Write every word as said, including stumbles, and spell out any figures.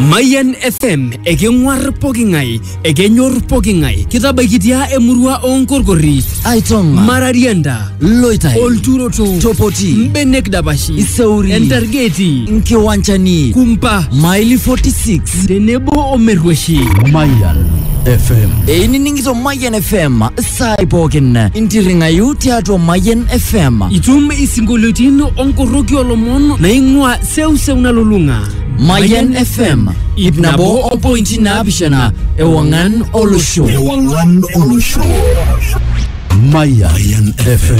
Mayan F M ekengwar pokingai ekenyor pokingai kitabakitia emurua onkorkori Aitonga Mararienda Loitai Olturoto Topoti Mbenek Dabashi Isauri Entargeti Nkiwanchani Kumpa Maili forty-six Denebo Omerweshi Mayan F M Eini ningizo Mayan F M Sai pokin Intiringayu Teatro Mayan F M Itum isingolotin onkoroki olomon naingwa seu seu nalulunga Mayan F M Ibnabo opointi nabishana Ewangan Olusho Ewangan Olusho Mayan F M